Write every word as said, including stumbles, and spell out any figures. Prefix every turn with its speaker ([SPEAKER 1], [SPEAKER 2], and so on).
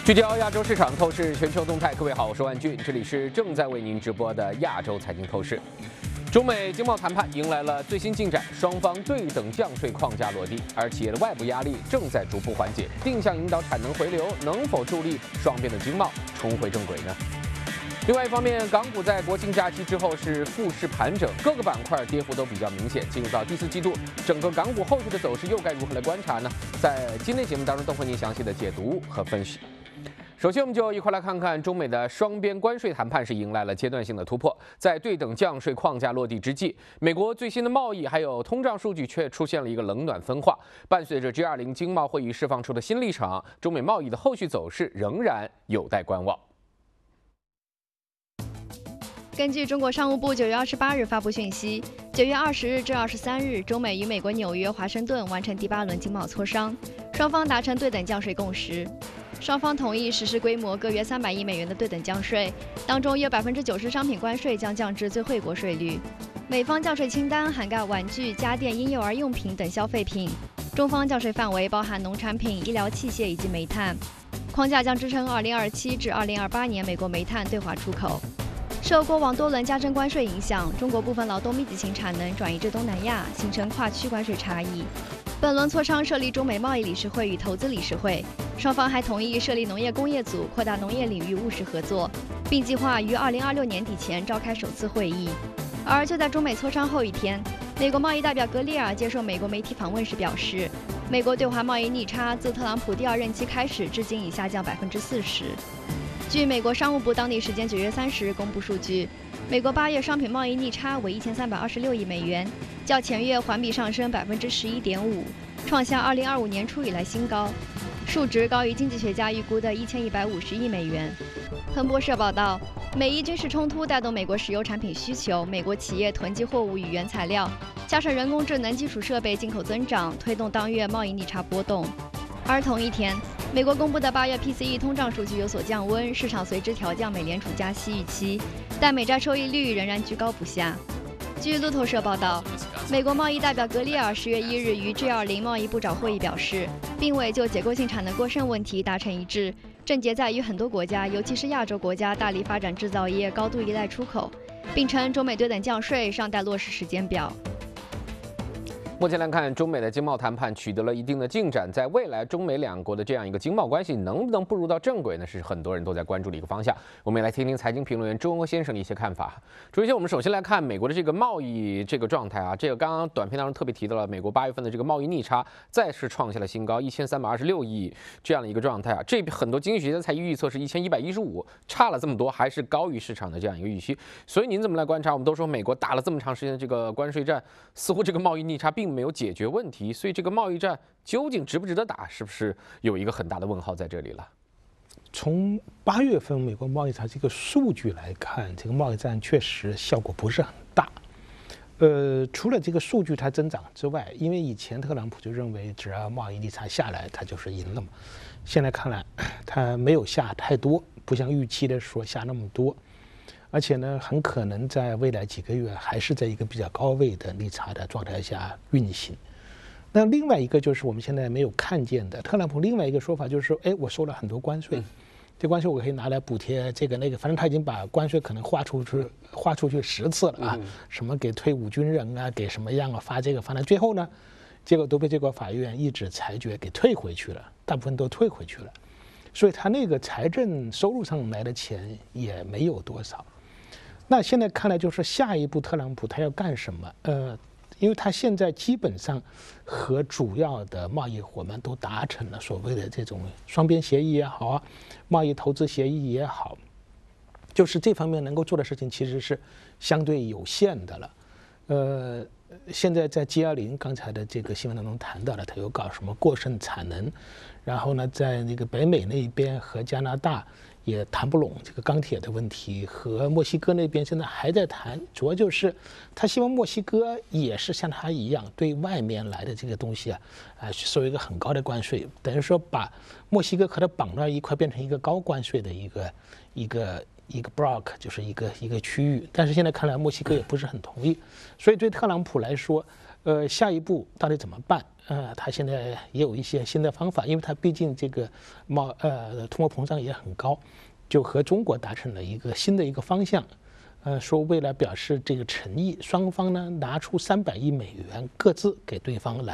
[SPEAKER 1] 聚焦亚洲市场，透视全球动态。各位好，我是万俊，这里是正在为您直播的亚洲财经透视。中美经贸谈判迎来了最新进展，双方对等降税框架落地，而企业的外部压力正在逐步缓解。定向引导产能回流，能否助力双边的经贸重回正轨呢？另外一方面，港股在国庆假期之后是复市盘整，各个板块跌幅都比较明显。进入到第四季度，整个港股后续的走势又该如何来观察呢？在今天节目当中，都会您详细的解读和分析。首先，我们就一块来看看中美的双边关税谈判是迎来了阶段性的突破。在对等降税框架落地之际，美国最新的贸易还有通胀数据却出现了一个冷暖分化。伴随着 G 二十 经贸会议释放出的新立场，中美贸易的后续走势仍然有待观望。
[SPEAKER 2] 根据中国商务部九月二十八日发布讯息，九月二十日至二十三日，中美与美国纽约、华盛顿完成第八轮经贸磋商，双方达成对等降税共识。双方同意实施规模各约三百亿美元的对等降税，当中约百分之九十商品关税将降至最惠国税率。美方降税清单涵盖玩具、家电、婴幼儿用品等消费品，中方降税范围包含农产品、医疗器械以及煤炭。框架将支撑二零二七至二零二八年美国煤炭对华出口。受过往多轮加征关税影响，中国部分劳动密集型产能转移至东南亚，形成跨区关税差异。本轮磋商设立中美贸易理事会与投资理事会，双方还同意设立农业工业组，扩大农业领域务实合作，并计划于二零二六年底前召开首次会议。而就在中美磋商后一天，美国贸易代表格里尔接受美国媒体访问时表示，美国对华贸易逆差自特朗普第二任期开始至今已下降百分之四十。据美国商务部当地时间九月三十日公布数据，美国八月商品贸易逆差为一千三百二十六亿美元，较前月环比上升百分之十一点五，创下二零二五年初以来新高，数值高于经济学家预估的一千一百五十亿美元。彭博社报道，美伊军事冲突带动美国石油产品需求，美国企业囤积货物与原材料，加上人工智能基础设备进口增长，推动当月贸易逆差波动。而同一天，美国公布的八月 P C E 通胀数据有所降温，市场随之调降美联储加息预期，但美债收益率仍然居高不下。据路透社报道，美国贸易代表格里尔十月一日于 G 二十 贸易部长会议表示，并未就结构性产能过剩问题达成一致，症结在于很多国家，尤其是亚洲国家大力发展制造业，高度依赖出口，并称中美对等降税尚待落实时间表。
[SPEAKER 1] 目前来看，中美的经贸谈判取得了一定的进展，在未来中美两国的这样一个经贸关系能不能步入到正轨呢？是很多人都在关注的一个方向。我们也来听听财经评论员周文先生的一些看法。首先，我们首先来看美国的这个贸易这个状态啊，这个刚刚短片当中特别提到了，美国八月份的这个贸易逆差再次创下了新高，一千三百二十六亿这样的一个状态啊。这很多经济学家才预测是一千一百一十五，差了这么多，还是高于市场的这样一个预期。所以您怎么来观察？我们都说美国打了这么长时间的这个关税战，似乎这个贸易逆差并没有解决问题。问题，所以这个贸易战究竟值不值得打，是不是有一个很大的问号在这里了？
[SPEAKER 3] 从八月份美国贸易战这个数据来看，这个贸易战确实效果不是很大。呃，除了这个数据它增长之外，因为以前特朗普就认为只要贸易逆差下来，他就是赢了嘛。现在看来，他没有下太多，不像预期的说下那么多。而且呢，很可能在未来几个月还是在一个比较高位的逆差的状态下运行。那另外一个就是我们现在没有看见的，特朗普另外一个说法就是说，哎，我收了很多关税，这关税我可以拿来补贴这个那个，反正他已经把关税可能划出去划出去十次了啊，什么给退伍军人啊，给什么样啊，发这个发那，最后呢，结果都被这个法院一纸裁决给退回去了，大部分都退回去了，所以他那个财政收入上来的钱也没有多少。那现在看来就是下一步特朗普他要干什么？呃。因为他现在基本上和主要的贸易伙伴都达成了所谓的这种双边协议也好啊，贸易投资协议也好，就是这方面能够做的事情其实是相对有限的了。呃，现在在 G 二十 刚才的这个新闻当中谈到了，他有搞什么过剩产能，然后呢，在那个北美那边和加拿大也谈不拢这个钢铁的问题，和墨西哥那边现在还在谈，主要就是他希望墨西哥也是像他一样，对外面来的这个东西啊，啊收一个很高的关税，等于说把墨西哥和他绑到一块，变成一个高关税的一个一个一个 block， 就是一个一个区域。但是现在看来，墨西哥也不是很同意，所以对特朗普来说，呃，下一步到底怎么办？ 呃，他现在也有一些新的方法，因为他毕竟这个贸呃通货膨胀也很高，就和中国达成了一个新的一个方向。呃，说为了表示这个诚意，双方呢拿出三百亿美元各自给对方来。